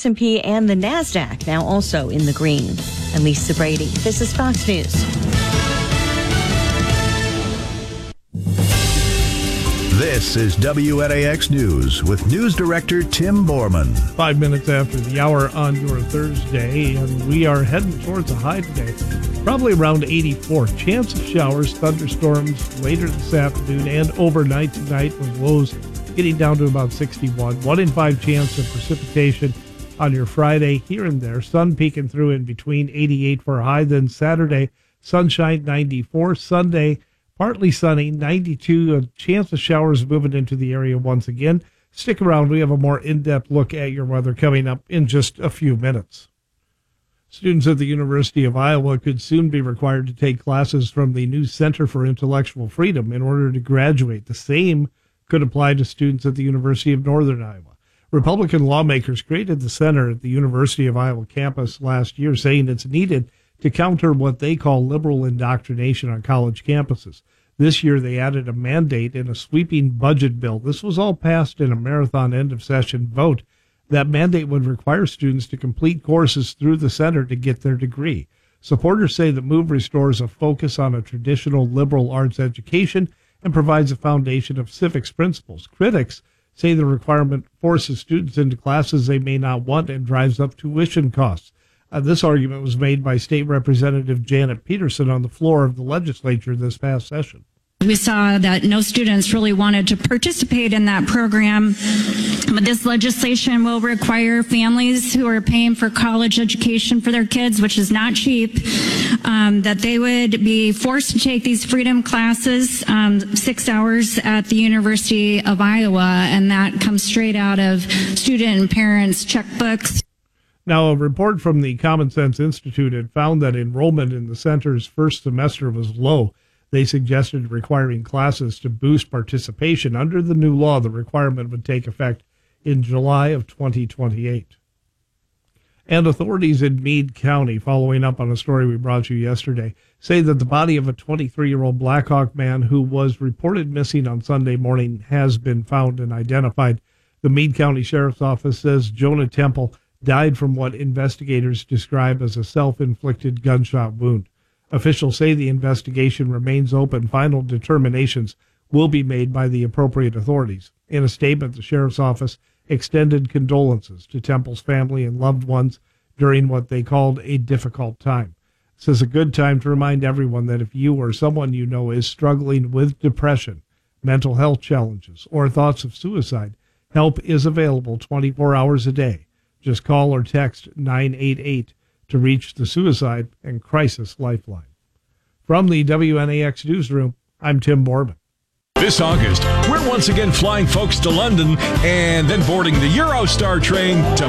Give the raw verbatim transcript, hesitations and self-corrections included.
S and P and the NASDAQ now also in the green. I'm Lisa Brady. This is Fox News. This is W N A X News with News Director Tim Borman. Five minutes after the hour on your Thursday, and we are heading towards a high today. Probably around eighty-four. Chance of showers, thunderstorms later this afternoon and overnight tonight, with lows getting down to about sixty-one. One in five chance of precipitation on your Friday here and there. Sun peeking through in between, eighty-eight for a high. Then Saturday, sunshine, ninety-four. Sunday, partly sunny, ninety-two. A chance of showers moving into the area once again. Stick around. We have a more in-depth look at your weather coming up in just a few minutes. Students at the University of Iowa could soon be required to take classes from the new Center for Intellectual Freedom in order to graduate. The same could apply to students at the University of Northern Iowa. Republican lawmakers created the center at the University of Iowa campus last year, saying it's needed to counter what they call liberal indoctrination on college campuses. This year, they added a mandate in a sweeping budget bill. This was all passed in a marathon end-of-session vote. That mandate would require students to complete courses through the center to get their degree. Supporters say the move restores a focus on a traditional liberal arts education and provides a foundation of civics principles. Critics say the requirement forces students into classes they may not want and drives up tuition costs. Uh, this argument was made by State Representative Janet Peterson on the floor of the legislature this past session. We saw that no students really wanted to participate in that program, but this legislation will require families who are paying for college education for their kids, which is not cheap, um, that they would be forced to take these freedom classes, um, six hours at the University of Iowa, and that comes straight out of student and parents' checkbooks. Now, a report from the Common Sense Institute had found that enrollment in the center's first semester was low. They suggested requiring classes to boost participation. Under the new law, the requirement would take effect in July of twenty twenty-eight. And authorities in Meade County, following up on a story we brought you yesterday, say that the body of a twenty-three-year-old Blackhawk man who was reported missing on Sunday morning has been found and identified. The Meade County Sheriff's Office says Jonah Temple died from what investigators describe as a self-inflicted gunshot wound. Officials say the investigation remains open. Final determinations will be made by the appropriate authorities. In a statement, the Sheriff's Office extended condolences to Temple's family and loved ones during what they called a difficult time. This is a good time to remind everyone that if you or someone you know is struggling with depression, mental health challenges, or thoughts of suicide, help is available twenty-four hours a day. Just call or text nine eight eight to reach the Suicide and Crisis Lifeline. From the W N A X Newsroom, I'm Tim Borman. This August, we're once again flying folks to London and then boarding the Eurostar train to